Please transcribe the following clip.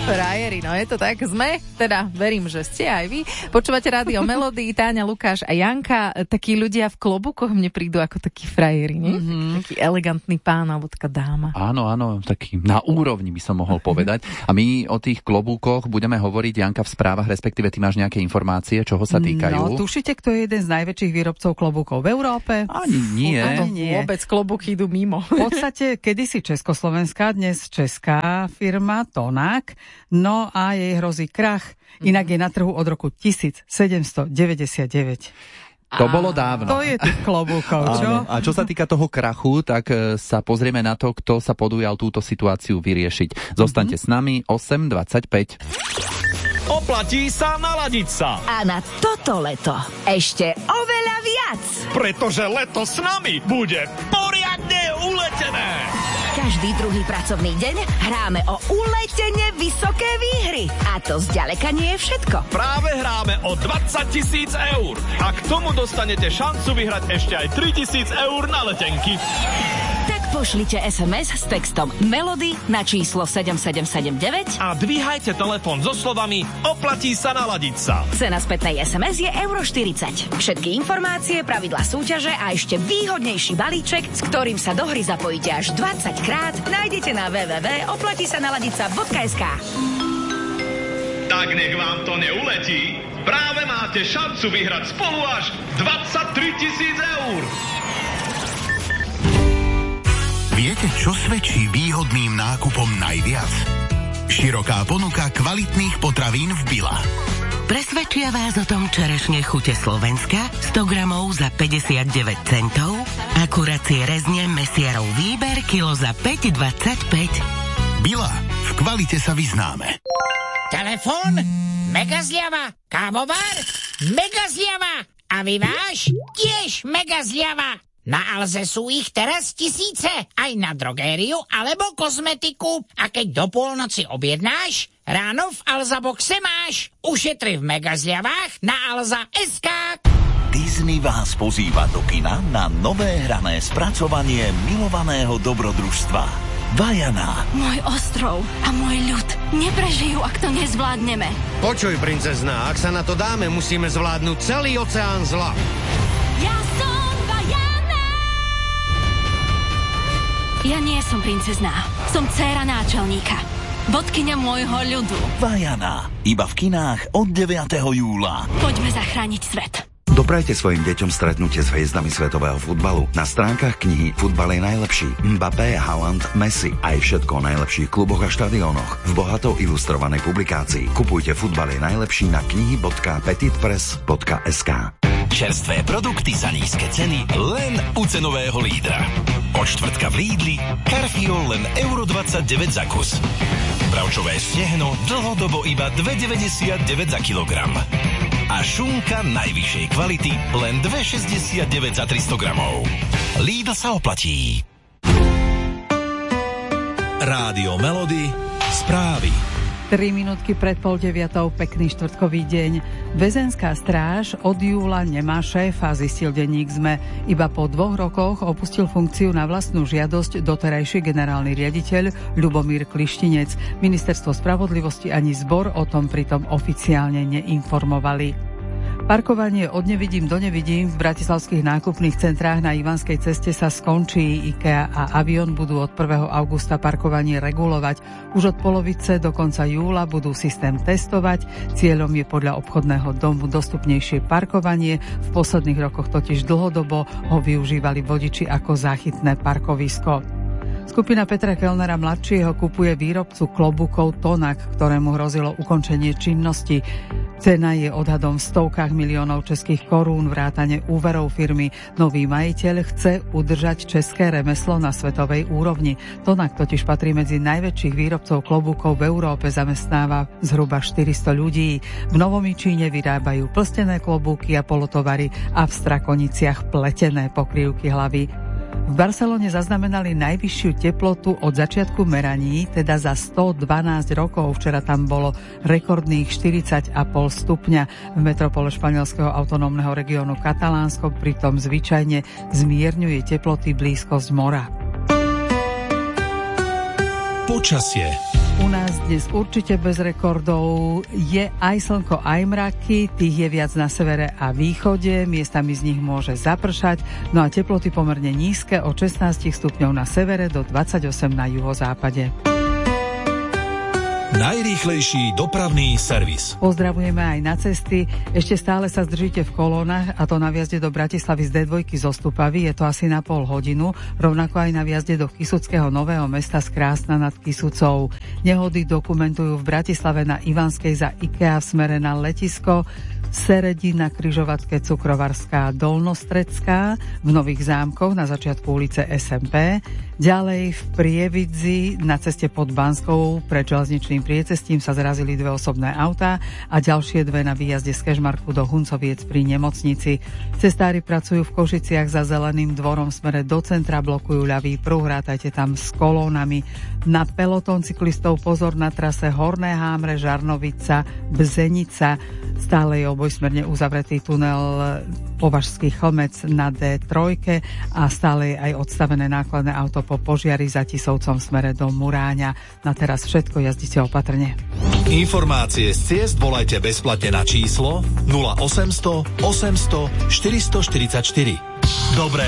Frajeri, no je to tak, sme, teda verím, že ste aj vy. Počúvate Rádio Melody, Táňa, Lukáš a Janka. Takí ľudia v klobúkoch mne prídu ako takí frajeri, nie? Taký elegantný pán alebo taká dáma. Áno, taký na úrovni by som mohol povedať. A my o tých klobúkoch budeme hovoriť, Janka, v správach, respektíve ty máš nejaké informácie, čoho sa týkajú? No, tušite, kto je jeden z najväčších výrobcov klobúkov v Európe? Ani nie. Vôbec klobúky idú mimo. V podstate kedysi československá, dnes česká firma Tonak, no a jej hrozí krach. Inak je na trhu od roku 1799. To bolo dávno. To je tých klobúkov, čo? A čo sa týka toho krachu, tak sa pozrieme na to, kto sa podujal túto situáciu vyriešiť. Zostaňte s nami, 8:25. Oplatí sa naladiť sa. A na toto leto ešte oveľa viac. Pretože leto s nami bude poriadne uletené. Každý druhý pracovný deň hráme o uletene vysoké výhry. A to zďaleka nie je všetko. Práve hráme o 20 000 eur. A k tomu dostanete šancu vyhrať ešte aj 3 000 eur na letenky. Tak pošlite SMS s textom Melody na číslo 7779 a dvíhajte telefón so slovami oplatí sa naladiť sa. Cena spätnej SMS je €40. Všetky informácie, pravidlá súťaže a ešte výhodnejší balíček, s ktorým sa do hry zapojíte až 20 krát, nájdete na www.oplatisanaladica.sk. Tak nech vám to neuletí. Práve máte šancu vyhrať spolu až 23 000 eur. Viete, čo svedčí výhodným nákupom najviac? Široká ponuka kvalitných potravín v Billa. Presvedčia vás o tom čerešne chute Slovenska, 100 gramov za 59 centov a kuracie rezne Mesiarov výber kilo za 5,25. Billa, v kvalite sa vyznáme. Telefón, mega zľava, kávovar, mega zľava a vyváž, tiež mega zľava. Na Alze sú ich teraz tisíce, aj na drogériu alebo kozmetiku. A keď do polnoci objednáš, ráno v Alza boxe máš. Ušetri v mega zľavách na Alza.sk. Disney vás pozýva do kina na nové hrané spracovanie milovaného dobrodružstva Vajana. Môj ostrov a môj ľud neprežijú, ak to nezvládneme. Počuj, princezná, ak sa na to dáme, musíme zvládnuť celý oceán zla. Ja som Ja nie som princezná, som dcéra náčelníka, vodkyňa môjho ľudu. Vajana, iba v kinách od 9. júla. Poďme zachrániť svet. Doprajte svojim deťom stretnutie s hviezdami svetového futbalu. Na stránkach knihy Futbal je najlepší. Mbappé, Haaland, Messi. Aj všetko o najlepších kluboch a štadiónoch. V bohato ilustrovanej publikácii. Kupujte Futbal je najlepší na knihy.petitpress.sk. Čerstvé produkty za nízke ceny len u cenového lídra. Od štvrtka v Lidli Carfiol len €29 za kus. Bravčové stehno dlhodobo iba €2,99 za kilogram. A šunka najvyššej kvality len €2,69 za 300 gramov. Lidl sa oplatí. Rádio Melody, správy. 3 minútky pred 8:30, pekný štvrtkový deň. Väzenská stráž od júla nemá šéfa, zistil denník SME. Iba po 2 rokoch opustil funkciu na vlastnú žiadosť doterajší generálny riaditeľ Ľubomír Klištinec. Ministerstvo spravodlivosti ani zbor o tom pritom oficiálne neinformovali. Parkovanie od nevidím do nevidím v bratislavských nákupných centrách na Ivanskej ceste sa skončí. IKEA a Avion budú od 1. augusta parkovanie regulovať. Už od polovice do konca júla budú systém testovať. Cieľom je podľa obchodného domu dostupnejšie parkovanie. V posledných rokoch totiž dlhodobo ho využívali vodiči ako záchytné parkovisko. Skupina Petra Kellnera mladšieho kupuje výrobcu klobúkov Tonak, ktorému hrozilo ukončenie činnosti. Cena je odhadom v stovkách miliónov českých korún, vrátane úverov firmy. Nový majiteľ chce udržať české remeslo na svetovej úrovni. Tonak totiž patrí medzi najväčších výrobcov klobúkov v Európe, zamestnáva zhruba 400 ľudí. V Novomičíne vyrábajú plstené klobúky a polotovary a v Strakoniciach pletené pokrývky hlavy. V Barcelone zaznamenali najvyššiu teplotu od začiatku meraní, teda za 112 rokov. Včera tam bolo rekordných 40,5 stupňa. V metropole španielského autonómneho regiónu Katalánsko pritom zvyčajne zmierňuje teploty blízkosť mora. Počasie. U nás dnes určite bez rekordov, je aj slnko, aj mraky, tých je viac na severe a východe, miestami z nich môže zapršať, no a teploty pomerne nízke, od 16 stupňov na severe do 28 na juhozápade. Najrýchlejší dopravný servis. Pozdravujeme aj na cesty. Ešte stále sa zdržíte v kolónach, a to na vjazde do Bratislavy z D2 zo Stupavy, je to asi na pol hodinu, rovnako aj na vjazde do Kysuckého Nového Mesta z Krásna nad Kysucou. Nehody dokumentujú v Bratislave na Ivanskej za IKEA v smere na letisko, Seredina, Križovatke, Cukrovarská, Dolnostrecká, v Nových Zámkoch na začiatku ulice SMP, ďalej v Prievidzi na ceste pod Banskou pred železničným priecestím sa zrazili dve osobné autá a ďalšie dve na výjazde z Kežmarku do Huncoviec pri nemocnici. Cestári pracujú v Košiciach za Zeleným dvorom v smere do centra, blokujú ľavý pruh, rátajte tam s kolónami. Na pelotón cyklistov pozor na trase Horné Hámre, Žarnovica, Bzenica, stále je obojsmerne uzavretý tunel Považský Chlmec na D3 a stále je aj odstavené nákladné auto po požiari za Tisovcom v smere do Muráňa. Na teraz všetko, jazdite opatrne. Informácie z ciest volajte bezplatne na číslo 0800 800 444. Dobré